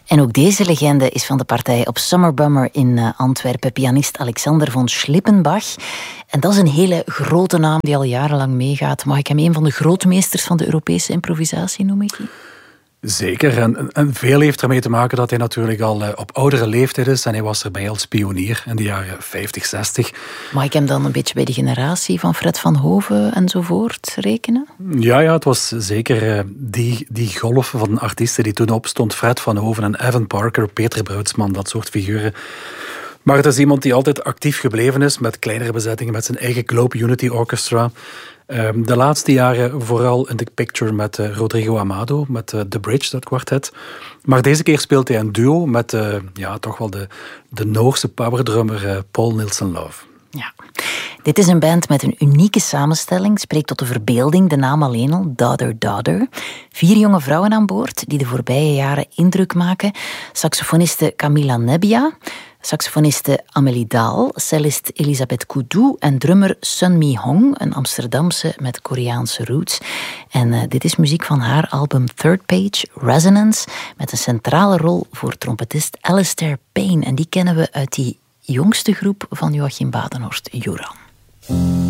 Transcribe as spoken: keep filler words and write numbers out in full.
En ook deze legende is van de partij op Summerbummer in uh, Antwerpen, pianist Alexander von Schlippenbach. En dat is een hele grote naam die al jarenlang meegaat. Mag ik hem een van de grootmeesters van de Europese improvisatie noemen? Zeker, en, en veel heeft ermee te maken dat hij natuurlijk al uh, op oudere leeftijd is en hij was erbij als pionier in de jaren vijftig, zestig. Mag ik hem dan een beetje bij de generatie van Fred van Hoven enzovoort rekenen? Ja, ja, het was zeker uh, die, die golf van artiesten die toen opstond. Fred van Hoven en Evan Parker, Peter Bruidsman, dat soort figuren. Maar het is iemand die altijd actief gebleven is met kleinere bezettingen, met zijn eigen Globe Unity Orchestra. Um, de laatste jaren vooral in the picture met uh, Rodrigo Amado, met uh, The Bridge, dat kwartet. Maar deze keer speelt hij een duo met uh, ja, toch wel de, de Noorse powerdrummer uh, Paul Nilsson Love. Ja. Dit is een band met een unieke samenstelling, spreekt tot de verbeelding, de naam alleen al, Daughter Daughter. Vier jonge vrouwen aan boord die de voorbije jaren indruk maken. Saxofoniste Camila Nebbia, saxofoniste Amélie Daal, cellist Elisabeth Koudou en drummer Sun Mi Hong, een Amsterdamse met Koreaanse roots. En uh, dit is muziek van haar album Third Page, Resonance, met een centrale rol voor trompetist Alistair Payne. En die kennen we uit die jongste groep van Joachim Badenhorst, Joran.